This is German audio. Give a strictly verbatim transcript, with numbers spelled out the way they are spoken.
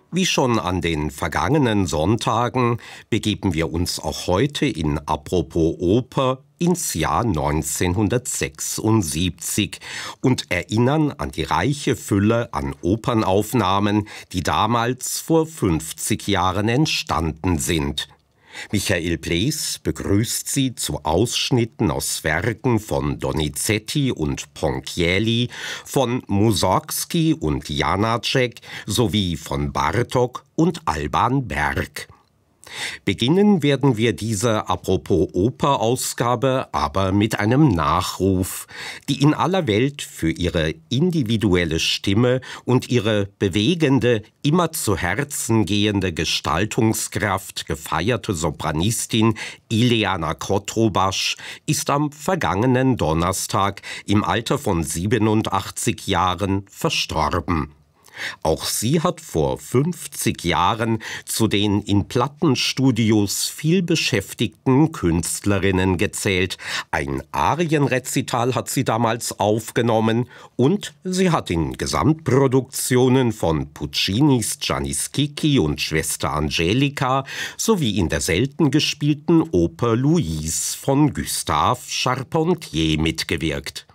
Wie schon an den vergangenen Sonntagen begeben wir uns auch heute in Apropos Oper ins Jahr neunzehnhundertsechsundsiebzig und erinnern an die reiche Fülle an Opernaufnahmen, die damals vor fünfzig Jahren entstanden sind. Michael Blees begrüßt Sie zu Ausschnitten aus Werken von Donizetti und Ponchielli, von Mussorgsky und Janáček sowie von Bartók und Alban Berg. Beginnen werden wir diese Apropos-Oper-Ausgabe aber mit einem Nachruf, die in aller Welt für ihre individuelle Stimme und ihre bewegende, immer zu Herzen gehende Gestaltungskraft gefeierte Sopranistin Ileana Cotrubas ist am vergangenen Donnerstag im Alter von siebenundachtzig Jahren verstorben. Auch sie hat vor fünfzig Jahren zu den in Plattenstudios viel beschäftigten Künstlerinnen gezählt. Ein Arienrezital hat sie damals aufgenommen und sie hat in Gesamtproduktionen von Puccinis Gianni Schicchi und Schwester Angelica sowie in der selten gespielten Oper Louise von Gustave Charpentier mitgewirkt.